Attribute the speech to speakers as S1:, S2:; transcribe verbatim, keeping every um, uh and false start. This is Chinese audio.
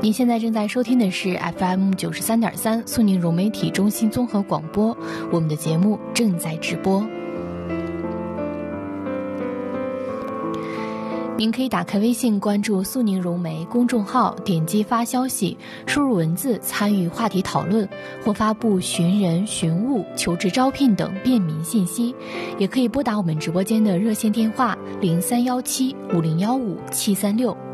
S1: 您现在正在收听的是 F M 九十三点三苏宁融媒体中心综合广播，我们的节目正在直播。您可以打开微信关注苏宁融媒公众号，点击发消息，输入文字参与话题讨论，或发布寻人、寻物、求职招聘等便民信息。也可以拨打我们直播间的热线电话零三幺七五零幺五七三六。